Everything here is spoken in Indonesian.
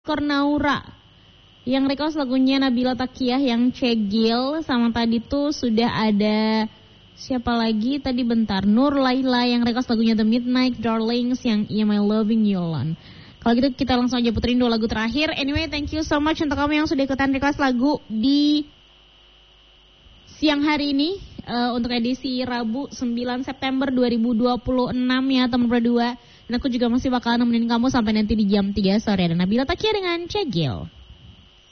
Kornaura yang request lagunya Nabila Takiyah yang Cegil. Sama tadi tuh sudah ada siapa lagi tadi bentar, Nur Laila yang request lagunya The Midnight Darlings yang Am I Loving You Alone. Kalau gitu kita langsung aja puterin 2 lagu terakhir. Anyway, thank you so much untuk kamu yang sudah ikutan request lagu di siang hari ini untuk edisi Rabu 9 September 2026 ya teman berdua. Dan aku juga masih bakal nemenin kamu sampai nanti di jam 3 sore. Dan Nabila Takiyah dengan Cegil.